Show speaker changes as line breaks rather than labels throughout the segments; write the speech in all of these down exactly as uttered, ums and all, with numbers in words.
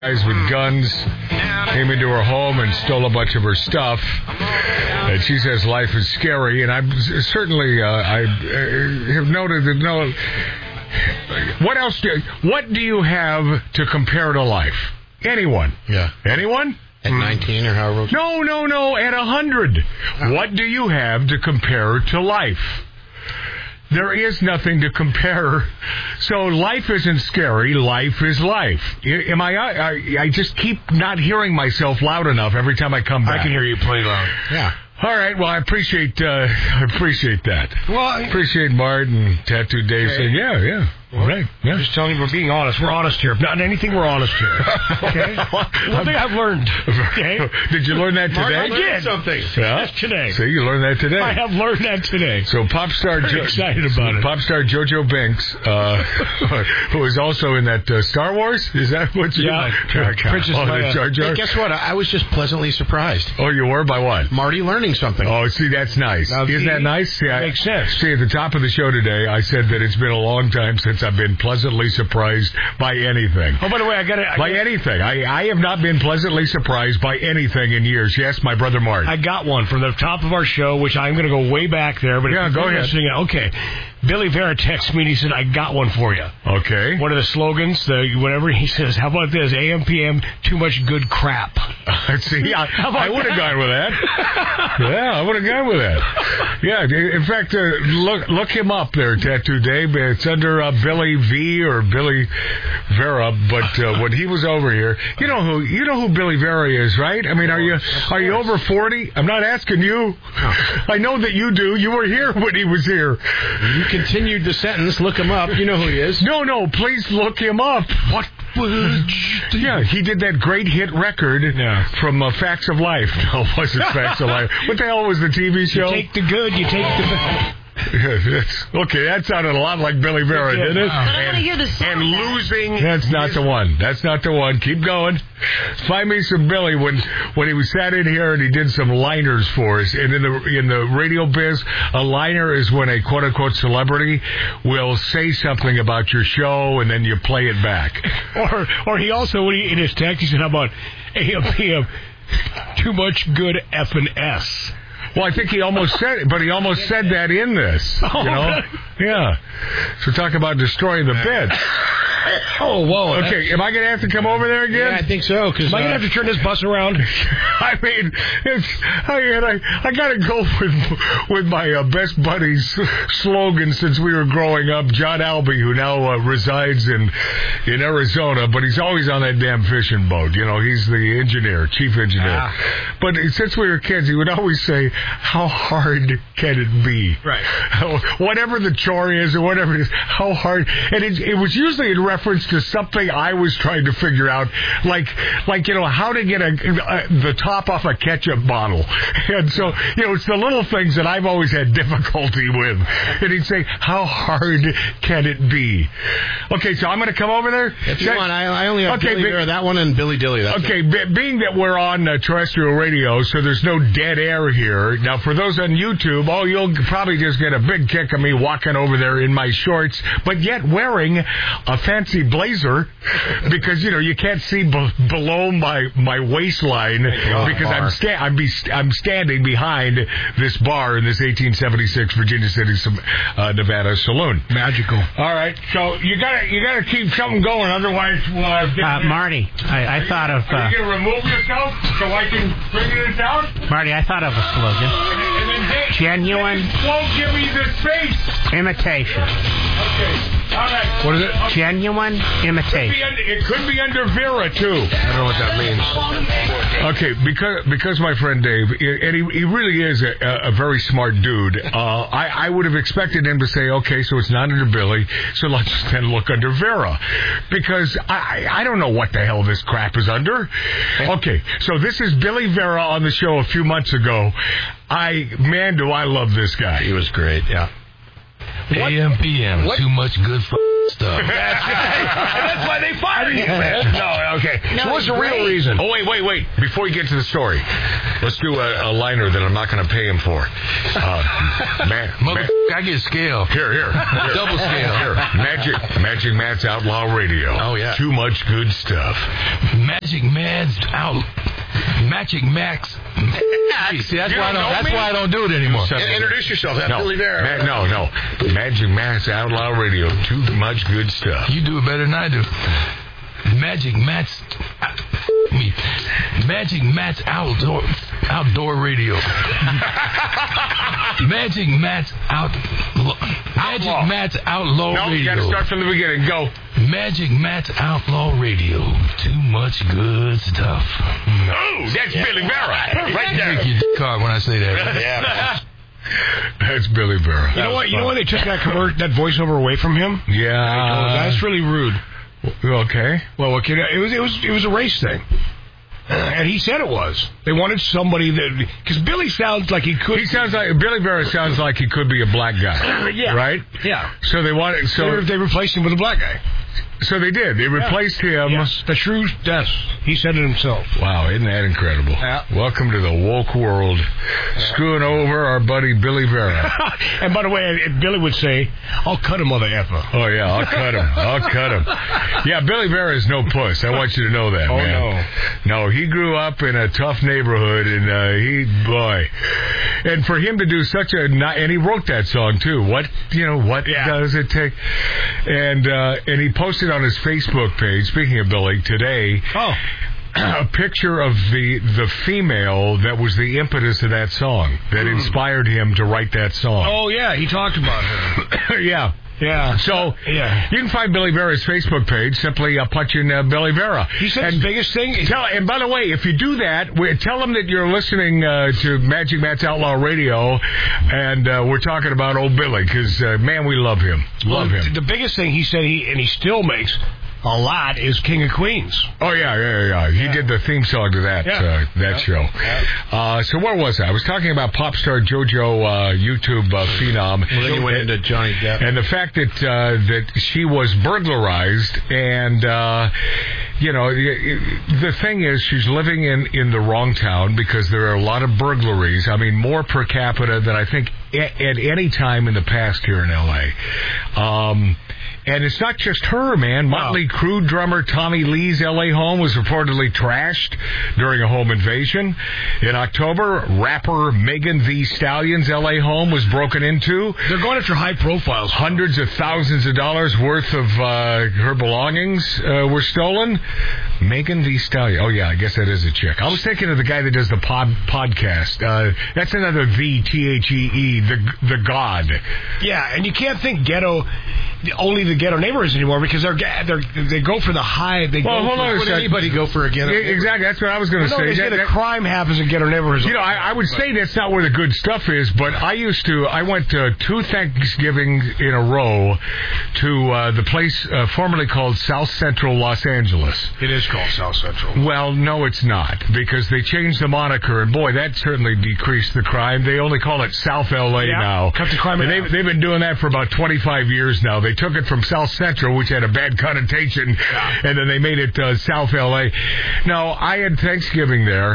Guys with guns came into her home and stole a bunch of her stuff. And she says life is scary, and I'm certainly uh, I uh, have noted that no. What else? Do, what do you have to compare to life? Anyone?
Yeah.
Anyone?
At nineteen or however.
No, no, no. At a hundred. What do you have to compare to life? There is nothing to compare. So life isn't scary. Life is life. Am I, I? I just keep not hearing myself loud enough every time I come back.
I can hear you pretty loud.
Yeah.
All right. Well, I appreciate. Uh, I appreciate that.
Well, I
appreciate Martin and Tattoo Dave
okay.
saying, "Yeah, yeah." All right. Yeah.
I'm just telling you, we're being honest. We're honest here. Not in anything, we're honest here. Okay? One thing I've learned. Okay?
Did you learn that today?
Mark, I
did.
did.
Something.
Yeah?
That's today.
See, you learned that today.
I have learned that today.
So pop star
Very
jo-
excited about it.
Pop star JoJo Binks, uh, who is also in that uh, Star Wars. Is that what you?
Yeah.
Jar Jar.
Princess
oh,
Leia.
Jar Jar.
Hey, guess what? I was just pleasantly surprised.
Oh, you were by what?
Marty learning something.
Oh, see, that's nice.
Now,
Isn't
see,
that nice? See, I,
makes sense.
See, at the top of the show today, I said that it's been a long time since I've been pleasantly surprised by anything.
Oh, by the way, I got it.
By anything. I, I have not been pleasantly surprised by anything in years. Yes, my brother Mark.
I got one from the top of our show, which I'm going to go way back there. But
yeah,
if
go
you're
ahead.
listening, okay. Billy Vera texted me and he said, I got one for you.
Okay.
One of the slogans, the whatever, he says, how about this? A M P M, too much good crap.
See, I, I would have gone with that. Yeah, I would have gone with that. Yeah, in fact, uh, look look him up there, Tattoo Dave. It's under uh, Billy V or Billy Vera. But uh, when he was over here, you know who you know who Billy Vera is, right? I mean, are you are you over forty? I'm not asking you. I know that you do. You were here when he was here.
You continued the sentence. Look him up. You know who he is.
No, no, please look him up. What? Yeah, he did that great hit record
yeah.
from uh, Facts of Life. No, it wasn't Facts of Life. What the hell was the T V show?
You take the good, you take the bad.
Okay, that sounded a lot like Billy Vera, didn't it?
But I want to hear the song.
And losing. That's not the one. That's not the one. Keep going. Find me some Billy when when he was sat in here and he did some liners for us. And in the in the radio biz, a liner is when a quote unquote celebrity will say something about your show and then you play it back.
Or or he also when he in his text he said, how about A M P M? Too much good F and S.
Well, I think he almost said it, but he almost said that in this. You know? Yeah. So talk about destroying the bid.
Oh, whoa.
Okay, am I going to have to come over there again?
Yeah, I think so. Cause,
am I going to
uh,
have to turn this bus around?
I mean, it's, I, I, I got to go with with my uh, best buddy's slogan since we were growing up, John Albee, who now uh, resides in in Arizona, but he's always on that damn fishing boat. You know, he's the engineer, chief engineer. Ah. But since we were kids, he would always say, how hard can it be?
Right.
Whatever the chore is or whatever it is, how hard. And it, it was usually in reference to something I was trying to figure out, like, like you know, how to get a, a, the top off a ketchup bottle. And so, you know, it's the little things that I've always had difficulty with. And he'd say, how hard can it be? Okay, so I'm going to come over there?
If you that, want, I, I only have
okay,
Billy Vera, that one, and Billy Dilly. That's
okay, be, being that we're on uh, terrestrial radio, so there's no dead air here. Now, for those on YouTube, oh, you'll probably just get a big kick of me walking over there in my shorts, but yet wearing a fancy blazer because, you know, you can't see b- below my, my waistline oh, because bar. I'm sta- I'm, be st- I'm standing behind this bar in this eighteen seventy-six Virginia City, uh, Nevada saloon.
Magical.
All right, so you gotta you gotta keep something going, otherwise we'll have
uh, Marty, I, I thought of... Uh,
are you gonna remove yourself so I can bring this out?
Marty, I thought of a slogan.
And, and then they,
Genuine...
They won't give me the space.
Imitation.
Okay. All right.
What is it?
Genuine imitation.
It could be under, it could be under Vera, too.
I don't know what that means.
Okay, because because my friend Dave, and he, he really is a, a very smart dude, uh, I, I would have expected him to say, okay, so it's not under Billy, so let's then look under Vera. Because I, I don't know what the hell this crap is under. Okay, so this is Billy Vera on the show a few months ago. I, man, do I love this guy.
He was great, yeah.
A M P M, too much good f***.
stuff.
That's, that's why they fired you, man.
No, okay.
No,
so what's the
great.
real reason? Oh, wait, wait, wait. Before you get to the story, let's do a, a liner that I'm not going to pay him for. Uh, man,
Mother,
man.
I get scale.
Here, here. here.
Double scale.
Here. Magic, Magic Matt's Outlaw Radio.
Oh, yeah.
Too much good stuff.
Magic Man's out. Magic Max. See, that's
You
why I
don't
don't.
know
That's
me?
why I don't do it anymore.
Introduce
yourself. That's
No,
Billy Vera.
Ma- no, no. Magic Matt's Outlaw Radio. Too much good stuff.
You do it better than I do. Magic Matt's me. Magic Matt's outdoor outdoor radio. Magic Matt's out. Magic
Outlaw.
Matt's outlaw
No,
radio.
you got to start from the beginning. Go.
Magic Matt's outlaw radio. Too much good stuff.
Oh, that's Billy Vera. Right there.
Take your dick hard when I say that.
Yeah.
That's Billy Vera.
You know what? You know when they took that convert, that voiceover away from him?
Yeah.
That's really rude.
Okay.
Well, okay, it was it was it was a race thing, and he said it was. They wanted somebody that because Billy sounds like he could.
He sounds like Billy Vera sounds like he could be a black guy.
Yeah.
Right?
Yeah.
So they wanted so
They, they replaced him with a black guy.
so they did. They replaced him.
Yes, the true. Yes, he said it himself.
Wow, isn't that incredible?
Yeah.
Welcome to the woke world. Screwing over our buddy Billy Vera.
And by the way, Billy would say, "I'll cut a mother effer."
Oh yeah, I'll cut him. I'll cut him. Yeah, Billy Vera is no puss. I want you to know that,
Oh,
man. No. No, he grew up in a tough neighborhood, and uh, he, boy, and for him to do such a, and he wrote that song too. What, you know, what
Yeah.
does it take? And uh, and he posted on his Facebook page. Speaking of Billy, today.
Oh.
A picture of the the female that was the impetus of that song, that inspired him to write that song.
Oh yeah, he talked about her.
Yeah.
Yeah.
So
Yeah.
you can find Billy Vera's Facebook page. Simply uh, punch in uh, Billy Vera.
He said
and
his biggest thing. Is,
Tell, and by the way, if you do that, we, tell them that you're listening uh, to Magic Matt's Outlaw Radio, and uh, we're talking about old Billy, because, uh, man, we love him. Love
well,
him.
The biggest thing he said he and he still makes a lot is King of Queens.
Oh, yeah, yeah, yeah. He
Yeah.
did the theme song to that
Yeah.
uh, that
Yeah.
show.
Yeah.
Uh, so where was I? I was talking about pop star JoJo, uh, YouTube uh, phenom.
Well, then you went into Johnny Depp.
And the fact that uh, that she was burglarized, and uh, you know, the thing is, she's living in, in the wrong town because there are a lot of burglaries. I mean, more per capita than I think at, at any time in the past here in L A. Um, and it's not just her, man. Motley Crue drummer Tommy Lee's L A home was reportedly trashed during a home invasion. In October, rapper Megan Thee Stallion's L A home was broken into.
They're going after high profiles.
Hundreds of thousands of dollars worth of uh, her belongings uh, were stolen. Megan Thee Stallion. Oh, yeah, I guess that is a chick. I was thinking of the guy that does the pod podcast. Uh, that's another V, T H E E, the, the God.
Yeah, and you can't think ghetto, only the ghetto neighborhoods anymore because they're, ga- they're they go for the high. They
Well,
go
hold
for,
on a
would
second.
anybody go for a ghetto?
Yeah, exactly, that's what I was going to
Well, no,
say.
they say
That-
the
that-
crime happens in ghetto neighborhoods.
You know, I, I would say that's not where the good stuff is, but I used to, I went to two Thanksgivings in a row to uh, the place uh, formerly called South Central Los Angeles.
It is called South Central.
Well, no, it's not, because they changed the moniker, and boy, that certainly decreased the crime. They only call it South L A
Yeah,
now.
cut the crime in
and
half.
they've, they've been doing that for about twenty-five years now. They took it from South Central, which had a bad connotation, and then they made it uh, South L A. Now, I had Thanksgiving there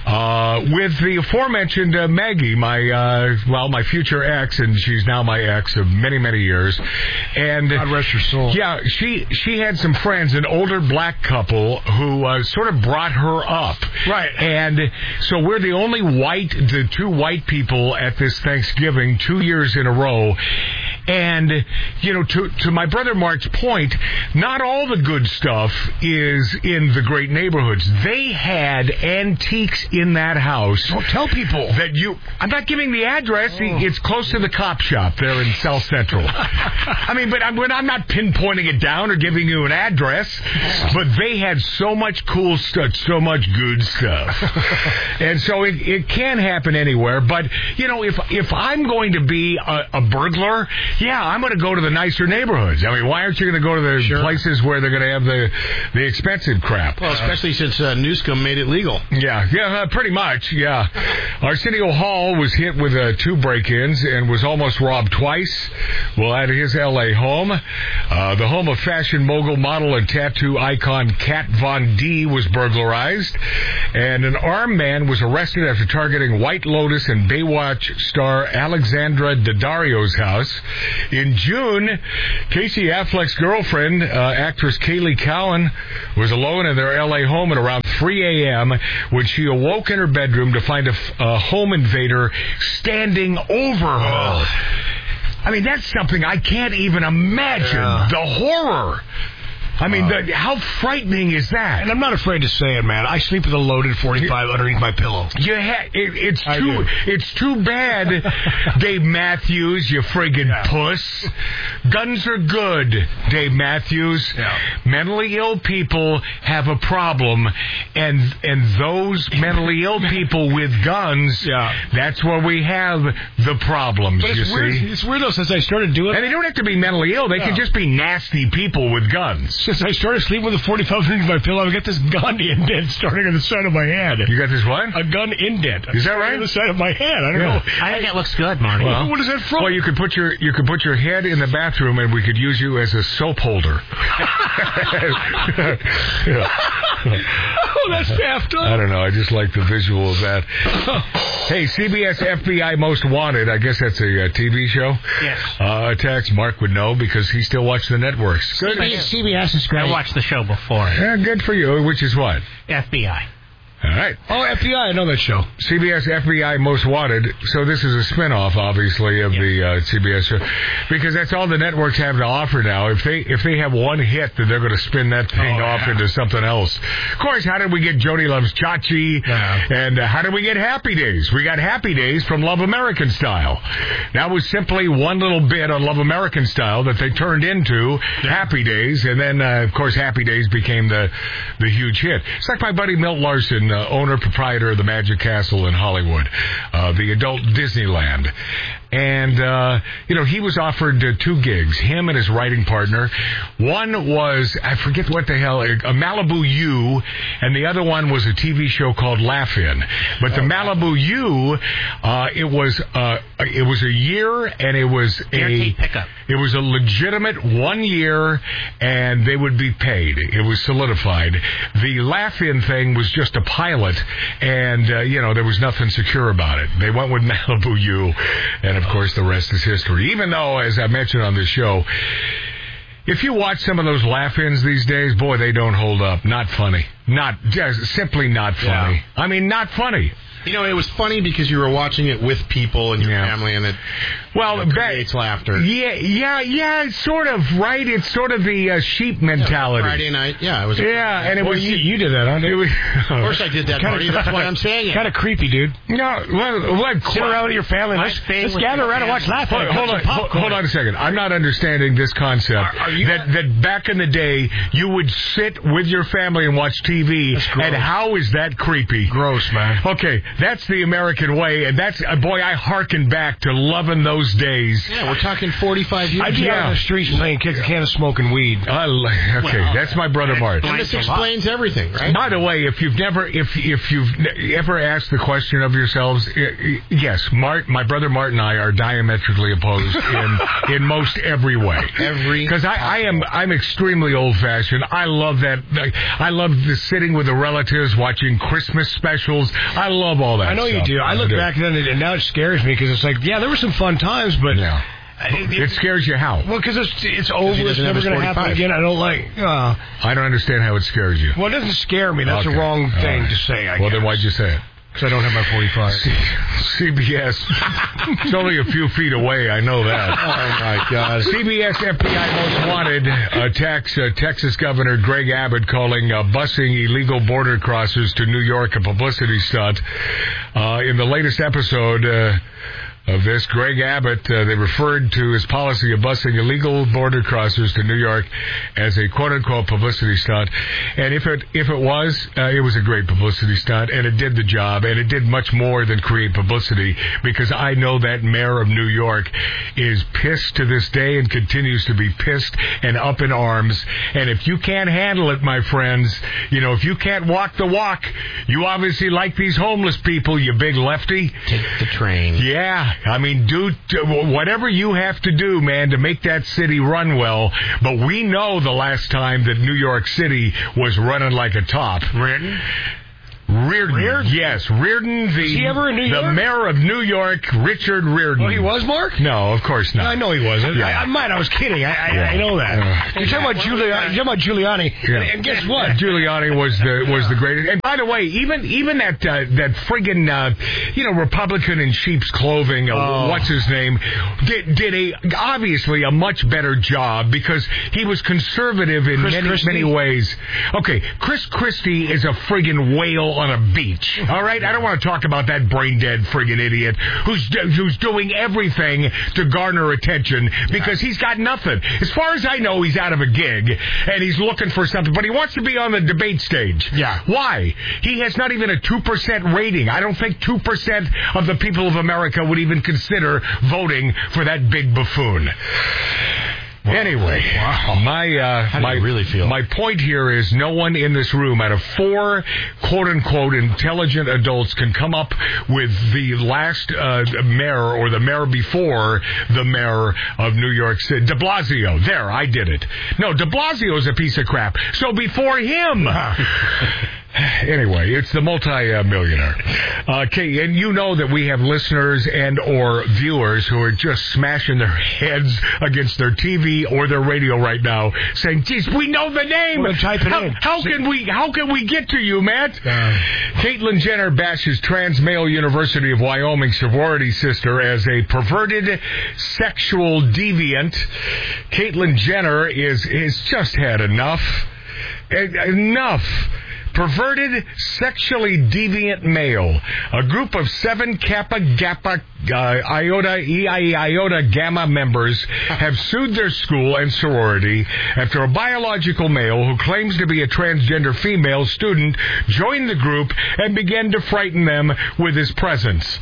uh, with the aforementioned uh, Maggie, my, uh, well, my future ex, and she's now my ex of many, many years. And
God rest her soul.
yeah, she she had some friends, an older black couple who uh, sort of brought her up.
Right.
And so we're the only white, the two white people at this Thanksgiving two years in a row. And, you know, to to my brother Mark's point, not all the good stuff is in the great neighborhoods. They had antiques in that house.
Don't tell people.
That you, I'm not giving the address. It's close to the cop shop there in South Central. I mean, but I'm, but I'm not pinpointing it down or giving you an address. But they had so much cool stuff, so much good stuff. And so it, it can happen anywhere. But, you know, if if I'm going to be a, a burglar, yeah, I'm going to go to the nicer neighborhoods. I mean, why aren't you going to go to the
Sure.
places where they're going to have the the expensive crap?
Well, especially since uh, Newscomb made it legal.
Yeah, yeah, uh, pretty much, yeah. Arsenio Hall was hit with uh, two break-ins and was almost robbed twice while at his L A home. Uh, the home of fashion mogul, model, and tattoo icon Kat Von D was burglarized. And an armed man was arrested after targeting White Lotus and Baywatch star Alexandra Daddario's house. In June, Casey Affleck's girlfriend, uh, actress Kaylee Cowan, was alone in their L A home at around three a.m. when she awoke in her bedroom to find a, f- a home invader standing over her. I mean, that's something I can't even imagine.
Yeah.
The horror. I mean, the, how frightening is that?
And I'm not afraid to say it, man. I sleep with a loaded forty-five underneath my pillow.
You ha- it, it's
I
too
do.
it's too bad, Dave Matthews, you friggin'
Yeah.
puss. Guns are good, Dave Matthews.
Yeah.
Mentally ill people have a problem, and and those mentally ill people with guns,
Yeah.
that's where we have the problems,
But
you
it's weird.
see.
It's weird though. Since I started doing,
And they don't have to be mentally ill. They
Yeah.
can just be nasty people with guns.
since I started sleeping with a forty-five underneath my pillow, I've got this gun indent starting on the side of my head.
You got this what?
A gun indent.
Is that right?
On the side of my head. I don't
Yeah.
know.
I think it looks good, Marty.
Well,
what is that from?
Well, you could put your you could put your head in the bathroom, and we could use you as a soap holder. Yeah.
Oh, that's daft.
I don't know. I just like the visual of that. Hey, C B S F B I Most Wanted. I guess that's a, uh T V show.
Yes.
Uh, attacks. Mark would know because he still watches the networks. Good.
C B S is great. I watched the show before.
Yeah, good for you. Which is what?
F B I.
All right.
Oh, F B I. I know that show.
C B S F B I Most Wanted. So this is a spinoff, obviously, of
Yeah.
the uh, C B S show, because that's all the networks have to offer now. If they if they have one hit, then they're going to spin that thing
Oh,
off
yeah.
into something else. Of course, how did we get Jody Loves Chachi?
Yeah.
And uh, how did we get Happy Days? We got Happy Days from Love American Style. That was simply one little bit on Love American Style that they turned into Happy Days, and then uh, of course Happy Days became the the huge hit. It's like my buddy Milt Larson, uh, owner proprietor of the Magic Castle in Hollywood, uh, the adult Disneyland. And, uh, you know, he was offered uh, two gigs, him and his writing partner. One was, I forget what the hell, a Malibu U, and the other one was a T V show called Laugh-In. But the Malibu U, uh, it was, uh, it was a year, and it was a,
Guaranteed pickup.
it was a legitimate one year, and they would be paid. It was solidified. The Laugh-In thing was just a pilot, and, uh, you know, there was nothing secure about it. They went with Malibu U, and of course the rest is history. Even though, as I mentioned on the show, if you watch some of those laugh-ins these days, boy, they don't hold up. Not funny. Not, just simply not funny.
Yeah.
I mean, not funny.
You know, it was funny because you were watching it with people and your
Yeah.
family, and it
Well,
you know,
that-
creates laughter.
Yeah, yeah, yeah, it's sort of, right? It's sort of the uh, sheep mentality.
Friday night, yeah, it was.
Yeah, and it
Well,
was...
you, you did that, huh?
it was
Of course, I did that, Marty. That's why I'm saying it.
Kind of creepy, dude.
No, well, what?
Sit around with your family. Let's,
stay
let's
with
gather
your
around and watch
family.
Laugh.
Hold,
At
hold on, hold, hold on a second. I'm not understanding this concept.
Are- are you-
that that back in the day you would sit with your family and watch T V,
That's gross.
and how is that creepy?
Gross, man.
Okay, that's the American way, and that's uh, boy, I hearken back to loving those days.
Yeah, we're talking forty-five years.
I'd be out
Yeah.
on the streets playing kick a can of smoking weed.
I li- okay,
Well,
that's my brother Mart.
And this explains everything, right?
By the way, if you've never, if if you've ne- ever asked the question of yourselves, i- i- yes, Mart, my brother Mart and I are diametrically opposed in in most every way.
Every
Because I, I am I'm extremely old fashioned. I love that. I love the sitting with the relatives, watching Christmas specials. I love all that.
I know you
stuff.
do. I look back then, and now it scares me because it's like, yeah, there were some fun times, but
Yeah.
It,
It scares you how?
well, because it's it's over.
he
It's
doesn't have
never
his
going to happen
forty-five.
again. I don't like. Uh,
I don't understand how it scares you.
well, it doesn't scare me. That's
Okay.
the wrong
All
thing
right.
to say. I
Well, then
guess.
why'd you say it?
Because I don't have my forty-five.
C B S. It's only a few feet away. I know that.
Oh my God!
C B S F B I Most Wanted attacks uh, Texas Governor Greg Abbott, calling uh, busing illegal border crossers to New York a publicity stunt. Uh, in the latest episode, uh, of this. Greg Abbott, uh, they referred to his policy of busing illegal border crossers to New York as a quote-unquote publicity stunt. And if it if it was, uh, it was a great publicity stunt, and it did the job, and it did much more than create publicity, because I know that mayor of New York is pissed to this day and continues to be pissed and up in arms. And if you can't handle it, my friends, you know, if you can't walk the walk, you obviously like these homeless people, you big lefty.
Take the train.
Yeah. I mean, do whatever you have to do, man, to make that city run well. But we know the last time that New York City was running like a top.
Reardon?
Reardon.
Reardon?
Yes, Reardon, the,
Was he ever in New
the
York?
mayor of New York, Richard Reardon.
Oh, he was, Mark?
No, of course not.
I know he wasn't.
Yeah.
I, I might. I was kidding. I, I,
Yeah.
I know that.
Uh,
you're talking about Giuliani. You're talking about Giuliani.
Yeah.
And, and guess what?
Giuliani was the was the greatest. And by the way, even even that uh, that friggin' uh, you know Republican in sheep's clothing, uh,
Oh.
what's his name, did did a obviously a much better job, because he was conservative in
Chris
many
Christie?
many ways. Okay, Chris Christie is a friggin' whale on a beach. All right, I don't want to talk about that brain dead friggin' idiot who's who's doing everything to garner attention, because he's got nothing. As far as I know, he's out of a gig and he's looking for something, but he wants to be on the debate stage.
Yeah.
Why? He has not even a two percent rating. I don't think two percent of the people of America would even consider voting for that big buffoon. Anyway,
Wow.
my uh,
How do
my
you really feel?
my point here is no one in this room out of four quote unquote intelligent adults can come up with the last uh, mayor or the mayor before the mayor of New York City, De Blasio. There, I did it. No, De Blasio is a piece of crap. So before him. Anyway, it's the multi-millionaire. Uh, okay, and you know that we have listeners and or viewers who are just smashing their heads against their T V or their radio right now, saying, "Geez, we know the name.
Well, type it
how,
in.
how can we? How can we get to you, Matt?"
Uh,
Caitlyn Jenner bashes trans male University of Wyoming sorority sister as a perverted sexual deviant. Caitlyn Jenner is is just had enough. Enough. Perverted, sexually deviant male. A group of seven Kappa Kappa uh, Iota E I E Iota Gamma members have sued their school and sorority after a biological male who claims to be a transgender female student joined the group and began to frighten them with his presence.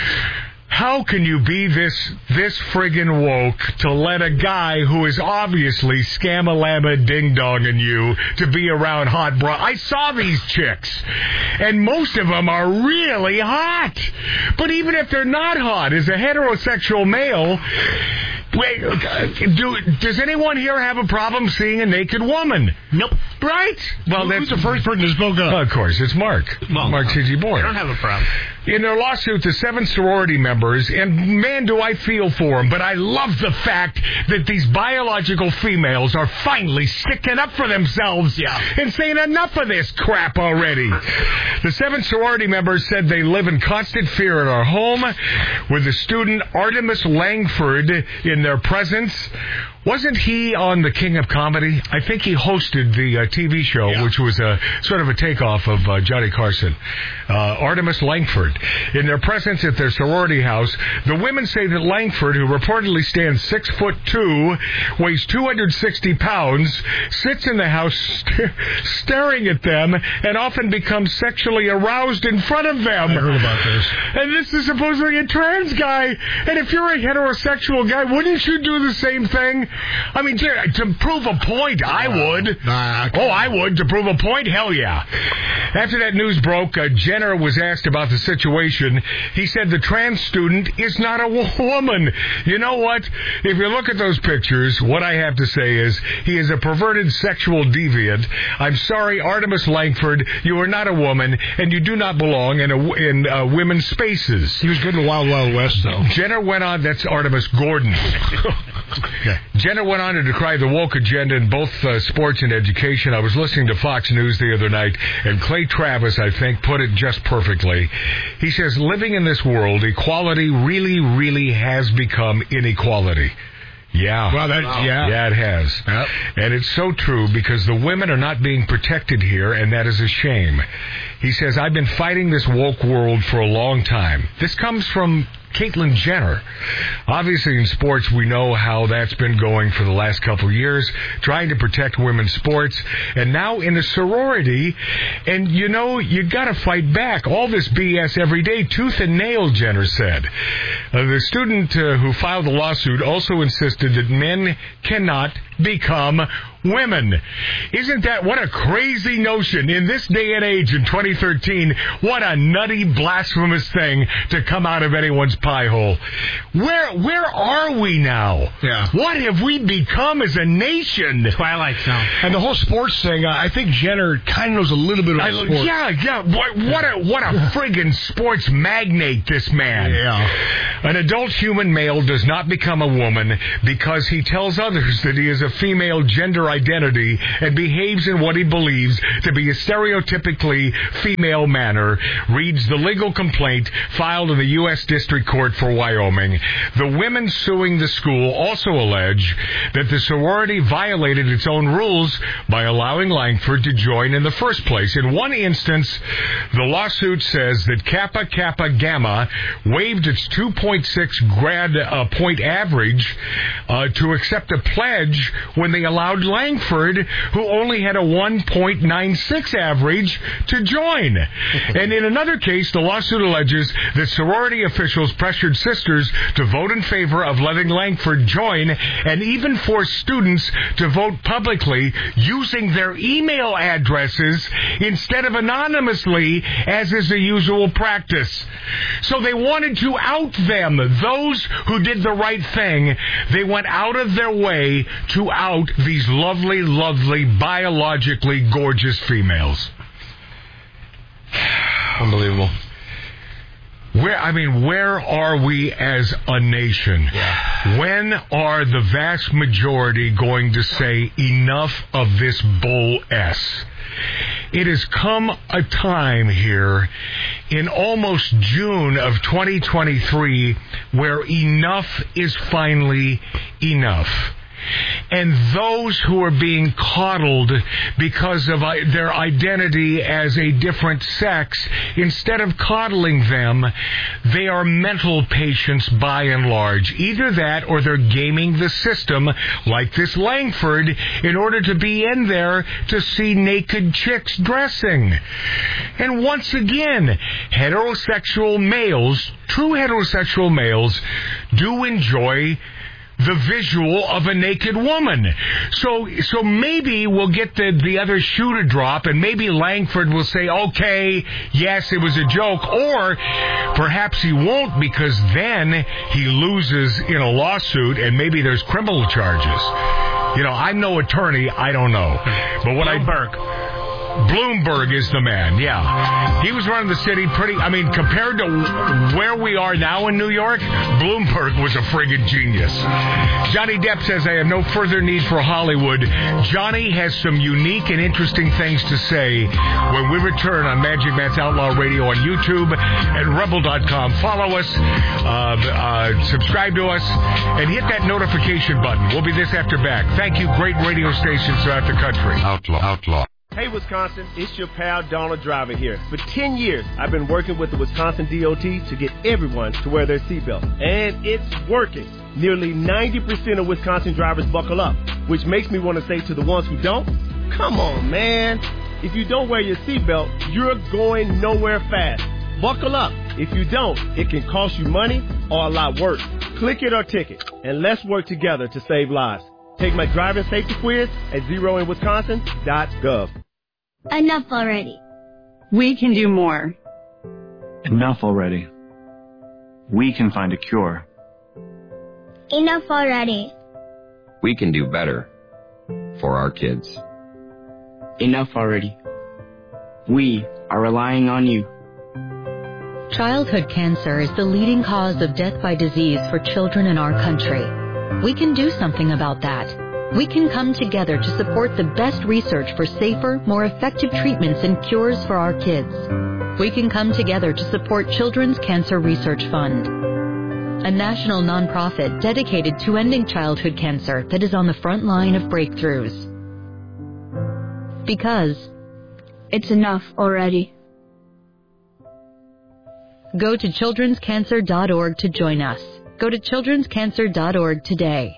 How can you be this this friggin' woke to let a guy who is obviously scam-a-lama ding-donging you to be around hot bra? I saw these chicks, and most of them are really hot. But even if they're not hot, as a heterosexual male, wait, do, does anyone here have a problem seeing a naked woman?
Nope.
Right? Well,
who's
that's
the first person to spoke up?
of course, it's Mark.
Well,
Mark T G. Boyd.
I don't have a problem.
In their lawsuit, the seven sorority members, and man, do I feel for them, but I love the fact that these biological females are finally sticking up for themselves
Yeah.
and saying enough of this crap already. The seven sorority members said they live in constant fear at our home, with the student Artemis Langford in their presence. Wasn't he on The King of Comedy? I think he hosted the uh, T V show,
Yeah.
which was a sort of a takeoff of uh, Johnny Carson. Uh, Artemis Langford. In their presence at their sorority house, the women say that Langford, who reportedly stands six foot two, weighs two hundred sixty pounds, sits in the house st- staring at them, and often becomes sexually aroused in front of them.
I heard about this.
And this is supposedly a trans guy. And if you're a heterosexual guy, wouldn't you do the same thing? I mean, to, to prove a point, I would.
Nah,
Oh, I would. To prove a point, hell yeah. After that news broke, uh, Jenner was asked about the situation. He said the trans student is not a wo- woman. You know what? If you look at those pictures, what I have to say is he is a perverted sexual deviant. I'm sorry, Artemis Langford, you are not a woman, and you do not belong in, a, in uh, women's spaces.
He was good in Wild Wild West, though.
Jenner went on, that's Artemis Gordon.
Okay.
Jenner went on to decry the woke agenda in both uh, sports and education. I was listening to Fox News the other night, and Clay Travis, I think, put it just perfectly. He says, living in this world, equality really, really has become inequality. Yeah.
Well, that, yeah.
Yeah, it has.
Yep.
And it's so true, because the women are not being protected here, and that is a shame. He says, I've been fighting this woke world for a long time. This comes from Caitlyn Jenner. Obviously, in sports, we know how that's been going for the last couple of years, trying to protect women's sports, and now in a sorority, and you know, you got to fight back. All this B S every day, tooth and nail, Jenner said. Uh, the student uh, who filed the lawsuit also insisted that men cannot become women. Isn't that, what a crazy notion in this day and age in twenty thirteen, what a nutty, blasphemous thing to come out of anyone's pie hole. Where where are we now?
Yeah.
What have we become as a nation?
Twilight Zone.
And the whole sports thing, I think Jenner kind of knows a little bit about
I,
sports.
yeah, yeah. What, what a what a friggin' sports magnate this man.
Yeah.
An adult human male does not become a woman because he tells others that he is a female gender identity and behaves in what he believes to be a stereotypically female manner, reads the legal complaint filed in the U S District Court for Wyoming. The women suing the school also allege that the sorority violated its own rules by allowing Langford to join in the first place. In one instance, the lawsuit says that Kappa Kappa Gamma waived its two point six grad uh, point average uh, to accept a pledge when they allowed Langford, who only had a one point nine six average, to join. And in another case, the lawsuit alleges that sorority officials pressured sisters to vote in favor of letting Langford join and even forced students to vote publicly using their email addresses instead of anonymously, as is the usual practice. So they wanted to out them, those who did the right thing. They went out of their way to out these lovely, lovely, biologically gorgeous females.
Unbelievable.
Where, I mean, where are we as a nation?
Yeah.
When are the vast majority going to say enough of this bull S? It has come a time here in almost June of twenty twenty-three where enough is finally enough. And those who are being coddled because of their identity as a different sex, instead of coddling them, they are mental patients by and large. Either that or they're gaming the system, like this Langford, in order to be in there to see naked chicks dressing. And once again, heterosexual males, true heterosexual males, do enjoy the visual of a naked woman. So so maybe we'll get the, the other shoe to drop, and maybe Langford will say, okay, yes, it was a joke. Or perhaps he won't, because then he loses in a lawsuit, and maybe there's criminal charges. You know, I'm no attorney. I don't know. But what
Bloomberg.
I... Bloomberg is the man, yeah. He was running the city pretty, I mean, compared to where we are now in New York, Bloomberg was a friggin' genius. Johnny Depp says, I have no further need for Hollywood. Johnny has some unique and interesting things to say when we return on Magic Matt's Outlaw Radio on YouTube and Rebel dot com. Follow us, uh, uh, subscribe to us, and hit that notification button. We'll be this after back. Thank you, great radio stations throughout the country.
Outlaw, Outlaw.
Hey, Wisconsin, it's your pal Donald Driver here. For ten years, I've been working with the Wisconsin D O T to get everyone to wear their seatbelt. And it's working. Nearly ninety percent of Wisconsin drivers buckle up, which makes me want to say to the ones who don't, come on, man. If you don't wear your seatbelt, you're going nowhere fast. Buckle up. If you don't, it can cost you money or a lot worse. Click it or ticket, and let's work together to save lives. Take my driving safety quiz at zero in wisconsin dot gov.
Enough already.
We can do more.
Enough already. We can find a cure.
Enough already.
We can do better for our kids.
Enough already. We are relying on you.
Childhood cancer is the leading cause of death by disease for children in our country. We can do something about that. We can come together to support the best research for safer, more effective treatments and cures for our kids. We can come together to support Children's Cancer Research Fund, a national nonprofit dedicated to ending childhood cancer that is on the front line of breakthroughs. Because
it's enough already.
Go to children's cancer dot org to join us. Go to children's cancer dot org today.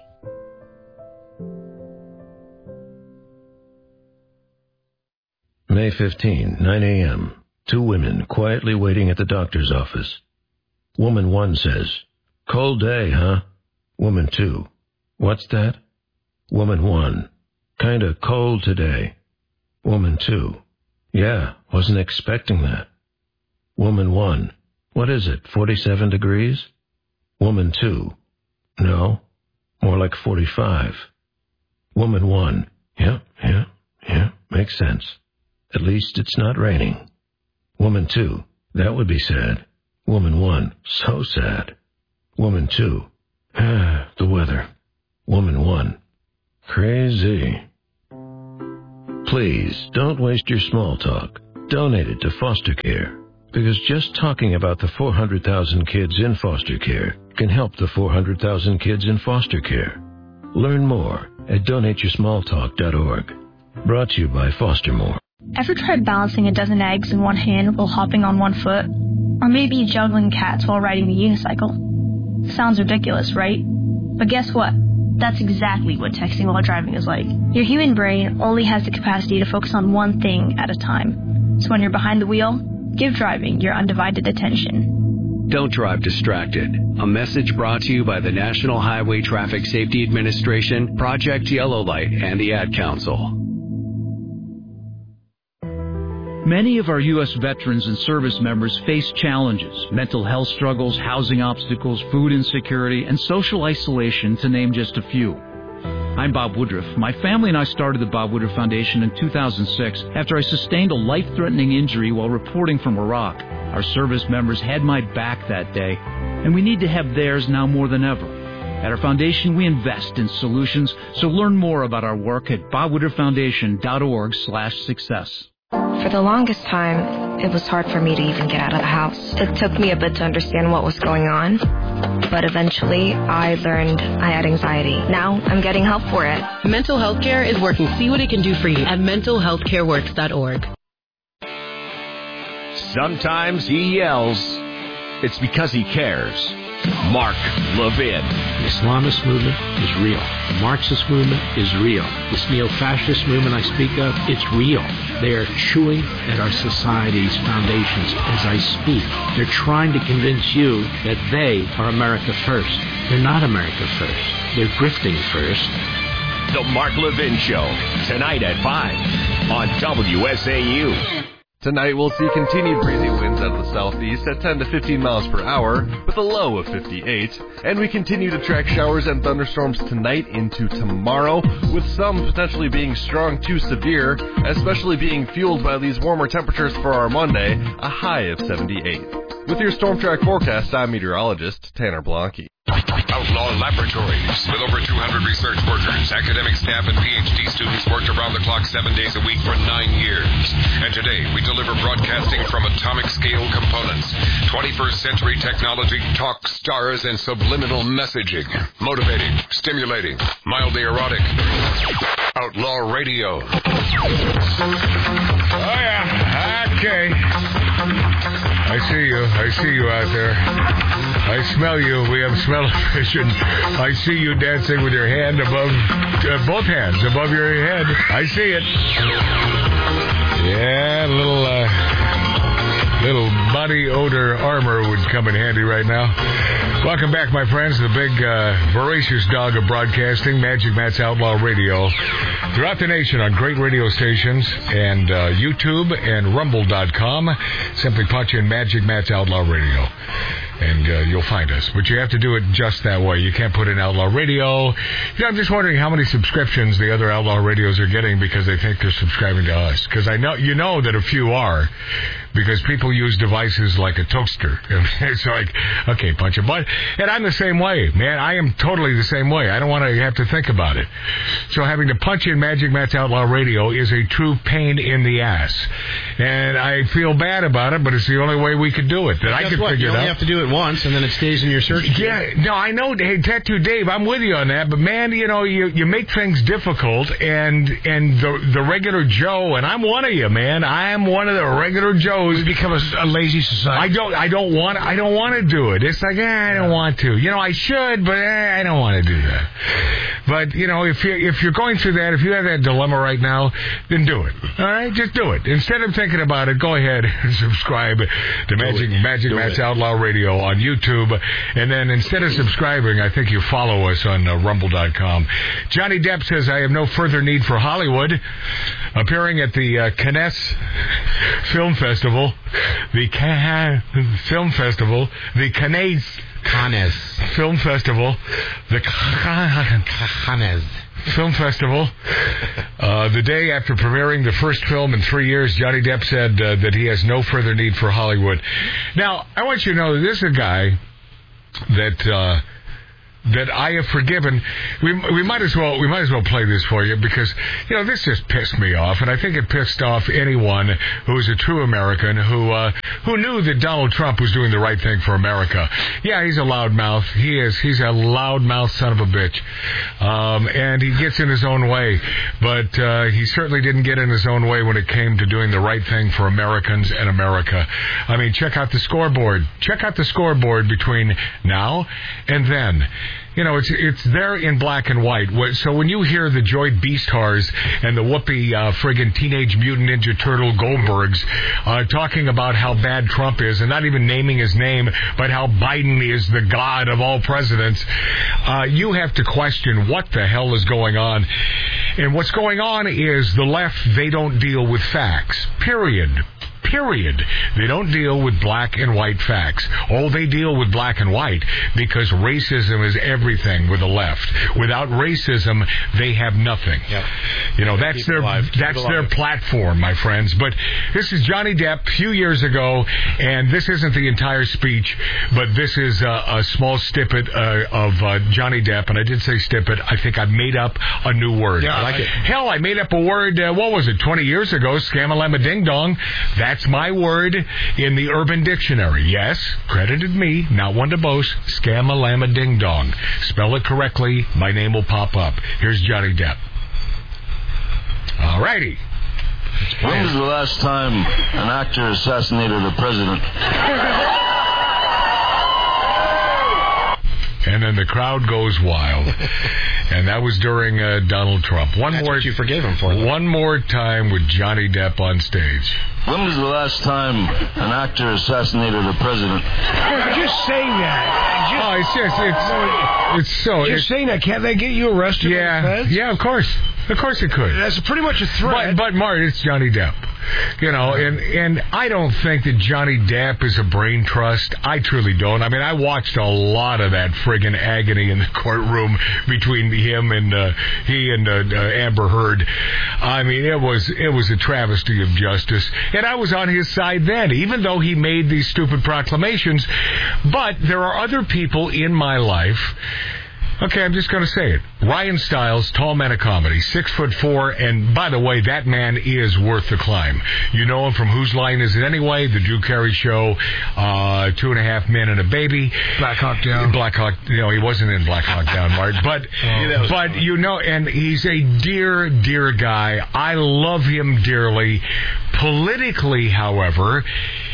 May fifteenth, nine a.m. Two women quietly waiting at the doctor's office. Woman one says, "Cold day, huh?" Woman two, "What's that?" Woman one, "Kinda cold today." Woman two, "Yeah, wasn't expecting that." Woman one, "What is it, forty-seven degrees?" Woman two, "No, more like forty-five." Woman one, "Yeah, yeah, yeah, makes sense. At least it's not raining." Woman two, "That would be sad." Woman one, "So sad." Woman two, "Ah, the weather." Woman one, "Crazy." Please, don't waste your small talk. Donate it to foster care. Because just talking about the four hundred thousand kids in foster care can help the four hundred thousand kids in foster care. Learn more at donate your small talk dot org. Brought to you by Foster More.
Ever tried balancing a dozen eggs in one hand while hopping on one foot? Or maybe juggling cats while riding the unicycle? Sounds ridiculous, right? But guess what? That's exactly what texting while driving is like. Your human brain only has the capacity to focus on one thing at a time. So when you're behind the wheel, give driving your undivided attention.
Don't drive distracted. A message brought to you by the National Highway Traffic Safety Administration, Project Yellow Light, and the Ad Council.
Many of our U S veterans and service members face challenges, mental health struggles, housing obstacles, food insecurity, and social isolation, to name just a few. I'm Bob Woodruff. My family and I started the Bob Woodruff Foundation in two thousand six after I sustained a life-threatening injury while reporting from Iraq. Our service members had my back that day, and we need to have theirs now more than ever. At our foundation, we invest in solutions, so learn more about our work at bob woodruff foundation dot org slash success.
For the longest time, it was hard for me to even get out of the house. It took me a bit to understand what was going on, but eventually I learned I had anxiety. Now I'm getting help for it.
Mental Health Care is working. See what it can do for you at mental health care works dot org.
Sometimes he yells. It's because he cares. Mark Levin.
The Islamist movement is real. The Marxist movement is real. This neo-fascist movement I speak of, it's real. They are chewing at our society's foundations as I speak. They're trying to convince you that they are America first. They're not America first. They're grifting first.
The Mark Levin Show, tonight at five on W S A U.
Tonight we'll see continued breezy winds out of the southeast at ten to fifteen miles per hour with a low of fifty-eight. And we continue to track showers and thunderstorms tonight into tomorrow, with some potentially being strong to severe, especially being fueled by these warmer temperatures for our Monday, a high of seventy-eight. With your Storm Track forecast, I'm meteorologist Tanner Blanke.
Outlaw Laboratories. With over two hundred research workers, academic staff, and P H D students worked around the clock seven days a week for nine years. And today, we deliver broadcasting from atomic scale components. twenty-first century technology, talk, stars, and subliminal messaging. Motivating, stimulating, mildly erotic. Outlaw Radio.
Oh, yeah. Okay. I see you. I see you out there. I smell you. We have smell-o-vision. I see you dancing with your hand above, uh, both hands above your head. I see it. Yeah, a little, uh, little body odor armor would come in handy right now. Welcome back, my friends, the big, uh, voracious dog of broadcasting, Magic Matt's Outlaw Radio. Throughout the nation on great radio stations and uh, YouTube and rumble dot com. Simply punch in Magic Matt's Outlaw Radio, and uh, you'll find us. But you have to do it just that way. You can't put in Outlaw Radio. You know, I'm just wondering how many subscriptions the other Outlaw Radios are getting because they think they're subscribing to us. Because I know you know that a few are, because people use devices like a toaster. It's like, okay, punch a button. And I'm the same way, man. I am totally the same way. I don't want to have to think about it. So having to punch in Magic Matt's Outlaw Radio is a true pain in the ass. And I feel bad about it, but it's the only way we could do it. That I could
what?
figure
you
it out.
You only have to do it once, and then it stays in your search.
Yeah, no, I know. Hey, Tattoo Dave, I'm with you on that. But, man, you know, you, you make things difficult, and and the, the regular Joe, and I'm one of you, man. I am one of the regular Joes shows.
We become a, a lazy society.
I don't. I don't want. I don't want to do it. It's like eh, I don't want to. You know, I should, but eh, I don't want to do that. But you know, if you if you're going through that, if you have that dilemma right now, then do it. All right, just do it. Instead of thinking about it, go ahead and subscribe to Magic Magic Matt's Outlaw Radio on YouTube, and then instead of subscribing, I think you follow us on uh, Rumble dot com. Johnny Depp says, I have no further need for Hollywood. Appearing at the uh, Cannes Film Festival, the Cannes Film Festival, the Cannes
Cannes
Film Festival, the
Cannes
Film Festival. Uh, the day after premiering the first film in three years, Johnny Depp said uh, that he has no further need for Hollywood. Now, I want you to know that this is a guy that... Uh, that I have forgiven. We we might as well we might as well play this for you because you know this just pissed me off, and I think it pissed off anyone who is a true American who uh, who knew that Donald Trump was doing the right thing for America. Yeah, he's a loudmouth. He is. He's a loudmouth son of a bitch, um, and he gets in his own way. But uh, he certainly didn't get in his own way when it came to doing the right thing for Americans and America. I mean, check out the scoreboard. Check out the scoreboard between now and then. You know, it's it's there in black and white. So when you hear the Joy Beastars and the Whoopi uh, friggin' Teenage Mutant Ninja Turtle Goldbergs uh, talking about how bad Trump is, and not even naming his name, but how Biden is the god of all presidents, uh, you have to question what the hell is going on. And what's going on is the left, they don't deal with facts, period. Period. They don't deal with black and white facts. Oh, they deal with black and white because racism is everything with the left. Without racism, they have nothing. Yep. You know, that's their that's their platform, my friends. But this is Johnny Depp a few years ago, and this isn't the entire speech, but this is a, a small snippet uh, of uh, Johnny Depp, and I did say snippet. I think I made up a new word.
Yeah, I like it.
Hell, I made up a word, uh, what was it, twenty years ago, scam-a-lamma-ding-dong. That's my word in the Urban Dictionary. Yes, credited me, not one to boast. Scam-a-lamma-ding-dong. Spell it correctly, my name will pop up. Here's Johnny Depp. All righty.
When was the last time an actor assassinated a president?
And then the crowd goes wild. And that was during uh, Donald Trump. One
That's
more,
what you forgave him for. Though.
One more time with Johnny Depp on stage.
When was the last time an actor assassinated a president?
Just saying that. Just,
oh, it's just, it's, it's so...
Just
it's,
saying that, can't they get you arrested?
Yeah, yeah, of course. Of course it could.
That's pretty much a threat.
But, but Mart, it's Johnny Depp. You know, and, and I don't think that Johnny Depp is a brain trust. I truly don't. I mean, I watched a lot of that friggin' agony in the courtroom between him and uh, he and uh, uh, Amber Heard. I mean, it was it was a travesty of justice. And I was on his side then, even though he made these stupid proclamations. But there are other people in my life. Okay, I'm just going to say it. Ryan Stiles, Tall Man of Comedy, six foot four, and by the way, that man is worth the climb. You know him from Whose Line Is It Anyway? The Drew Carey Show, uh, Two and a Half Men and a Baby.
Black Hawk Down.
Black Hawk, you know, he wasn't in Black Hawk Down, Mart, but, oh, but funny. You know, and he's a dear, dear guy. I love him dearly. Politically, however,